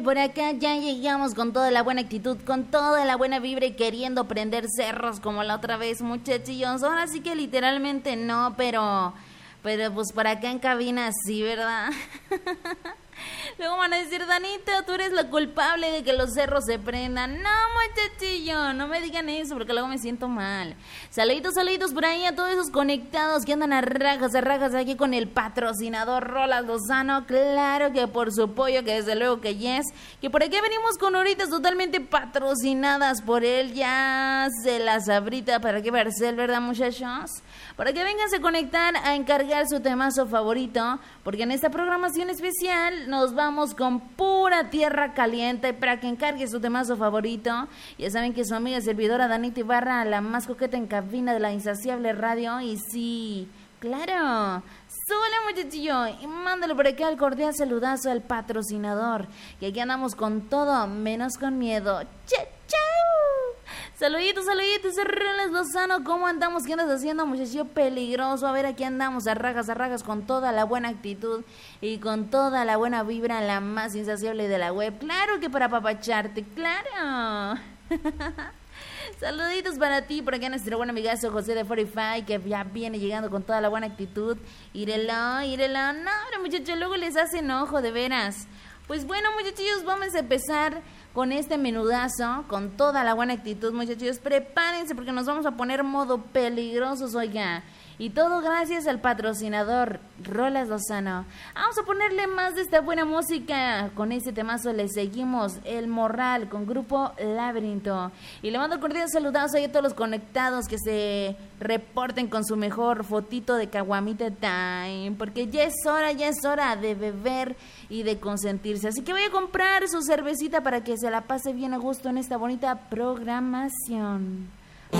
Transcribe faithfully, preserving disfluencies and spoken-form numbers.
Por acá ya llegamos con toda la buena actitud, con toda la buena vibra y queriendo prender cerros como la otra vez, muchachillos. Ahora sí que literalmente no, pero, pero pues por acá en cabina sí, ¿verdad? Luego van a decir, Danito, tú eres la culpable de que los cerros se prendan. No, muchachillo, no me digan eso porque luego me siento mal. Saluditos, saluditos por ahí a todos esos conectados que andan a rajas, a rajas aquí con el patrocinador Rolas Lozano. Claro que por su pollo, que desde luego que yes. Que por aquí venimos con horitas totalmente patrocinadas por él. Ya se las abrita para que Barcel, ¿verdad, muchachos? Para que vengan a conectar a encargar su temazo favorito, porque en esta programación especial nos vamos con pura tierra caliente para que encargue su temazo favorito. Ya saben que su amiga servidora Danita Ibarra, la más coqueta en cabina de la insaciable radio. Y sí, claro, hola muchachillo, y mándalo por acá el cordial saludazo al patrocinador, que aquí andamos con todo menos con miedo. ¡Chao, chao! Saluditos, saluditos, Rolas Lozano, ¿cómo andamos? ¿Qué andas haciendo, muchachillo peligroso? A ver, aquí andamos a rajas, a rajas, con toda la buena actitud y con toda la buena vibra, la más insaciable de la web. Claro que para apapacharte, claro. Saluditos para ti, por acá nuestro buen amigazo José de cuarenta y cinco, que ya viene llegando con toda la buena actitud. Írelo, írelo. No, pero muchachos, luego les hace enojo, de veras. Pues bueno, muchachillos, vamos a empezar con este menudazo, con toda la buena actitud, muchachos. Prepárense porque nos vamos a poner modo peligrosos, oiga. Y todo gracias al patrocinador Rolas Lozano. Vamos a ponerle más de esta buena música. Con este temazo le seguimos El Morral con Grupo Laberinto. Y le mando cordiales saludos ahí a todos los conectados que se reporten con su mejor fotito de Caguamita Time. Porque ya es hora, ya es hora de beber y de consentirse. Así que voy a comprar su cervecita para que se la pase bien a gusto en esta bonita programación.